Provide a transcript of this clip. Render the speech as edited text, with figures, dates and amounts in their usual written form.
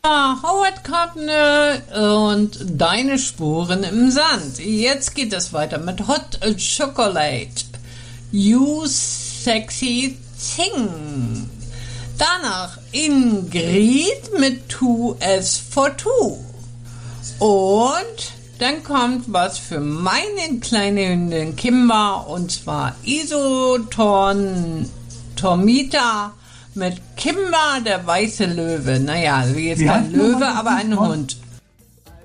Howard Carpenter und Deine Spuren im Sand. Jetzt geht es weiter mit Hot Chocolate. You Sexy Thing. Danach Ingrid mit 2S42. Und dann kommt was für meine kleine Hündin Kimba, und zwar Isotormita mit Kimba, der weiße Löwe. Naja, also jetzt kein Löwe, aber ein Hund.